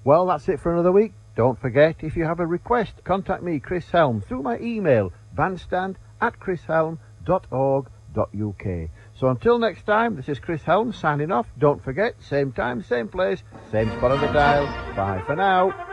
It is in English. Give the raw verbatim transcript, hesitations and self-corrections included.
Well, that's it for another week. Don't forget, if you have a request, contact me, Chris Helm, through my email, bandstand at chrishelm dot org dot uk. So until next time, this is Chris Helm signing off. Don't forget, same time, same place, same spot on the dial. Bye for now.